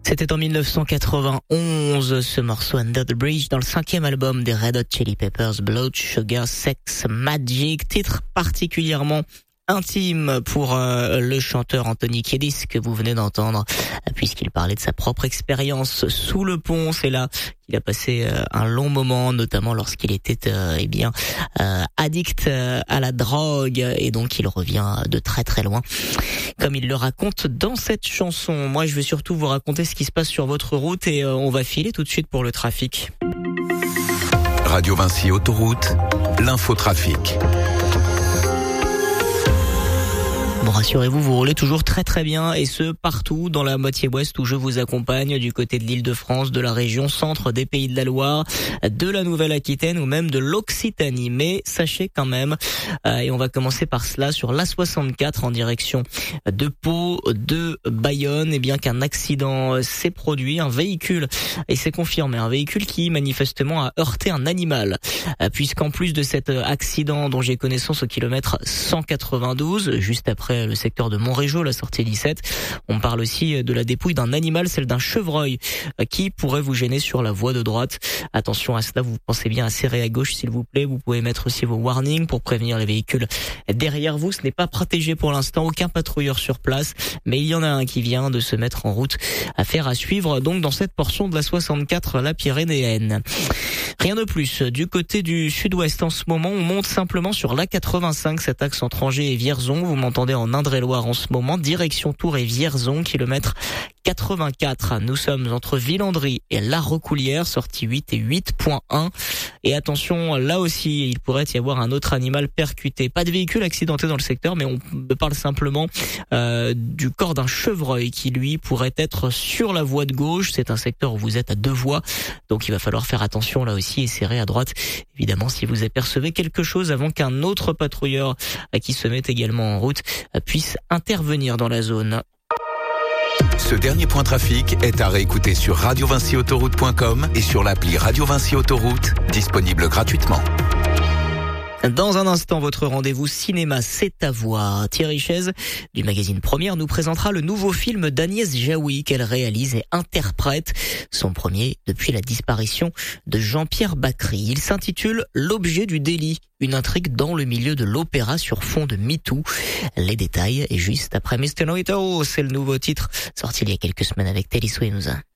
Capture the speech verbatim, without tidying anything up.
C'était en dix-neuf cent quatre-vingt-onze, ce morceau Under the Bridge, dans le cinquième album des Red Hot Chili Peppers, Blood Sugar Sex Magik, titre particulièrement intime pour euh, le chanteur Anthony Kiedis que vous venez d'entendre, puisqu'il parlait de sa propre expérience sous le pont. C'est là qu'il a passé euh, un long moment, notamment lorsqu'il était euh, eh bien euh, addict euh, à la drogue, et donc il revient de très très loin, comme il le raconte dans cette chanson. Moi, je vais surtout vous raconter ce qui se passe sur votre route, et euh, on va filer tout de suite pour le trafic. Radio Vinci Autoroute, l'infotrafic. Bon, rassurez-vous, vous roulez toujours très très bien, et ce partout dans la moitié ouest où je vous accompagne, du côté de l'Île-de-France, de la région centre des Pays de la Loire, de la Nouvelle-Aquitaine ou même de l'Occitanie. Mais sachez quand même, euh, et on va commencer par cela, sur l'A soixante-quatre en direction de Pau, de Bayonne, et bien qu'un accident s'est produit, un véhicule, et c'est confirmé, un véhicule qui manifestement a heurté un animal, euh, puisqu'en plus de cet accident dont j'ai connaissance au kilomètre cent quatre-vingt-douze, juste après le secteur de Montrégeau, la sortie dix-sept, on parle aussi de la dépouille d'un animal, celle d'un chevreuil, qui pourrait vous gêner sur la voie de droite. Attention à cela, vous pensez bien à serrer à gauche s'il vous plaît. Vous pouvez mettre aussi vos warnings pour prévenir les véhicules derrière vous. Ce n'est pas protégé pour l'instant, aucun patrouilleur sur place, mais il y en a un qui vient de se mettre en route. Affaire à suivre donc dans cette portion de la soixante-quatre, la Pyrénéenne. Rien de plus. Du côté du sud-ouest en ce moment, on monte simplement sur l'A quatre-vingt-cinq, cet axe entre Angers et Vierzon. Vous m'entendez en Indre-et-Loire en ce moment, direction Tours et Vierzon, kilomètre quatre-vingt-quatre. Nous sommes entre Villandry et La Recoulière, sortie huit et huit point un. Et attention, là aussi, il pourrait y avoir un autre animal percuté. Pas de véhicule accidenté dans le secteur, mais on parle simplement euh, du corps d'un chevreuil qui, lui, pourrait être sur la voie de gauche. C'est un secteur où vous êtes à deux voies, donc il va falloir faire attention là aussi et serrer à droite, évidemment, si vous apercevez quelque chose avant qu'un autre patrouilleur qui se met également en route puisse intervenir dans la zone. Ce dernier point trafic est à réécouter sur radio vinci autoroute point com et sur l'appli Radio Vinci Autoroute, disponible gratuitement. Dans un instant, votre rendez-vous cinéma, c'est à voir. Thierry Chaise, du magazine Première, nous présentera le nouveau film d'Agnès Jaoui qu'elle réalise et interprète, son premier depuis la disparition de Jean-Pierre Bacry. Il s'intitule L'objet du délit, une intrigue dans le milieu de l'opéra sur fond de MeToo. Les détails, et juste après mister Noito, c'est le nouveau titre sorti il y a quelques semaines avec Telly Swims.